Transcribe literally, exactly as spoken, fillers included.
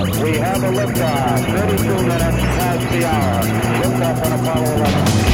We have a liftoff, thirty-two minutes past the hour. Liftoff on Apollo eleven.